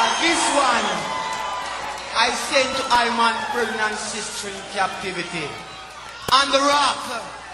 This one I send to all my pregnant sister in captivity. On the rock.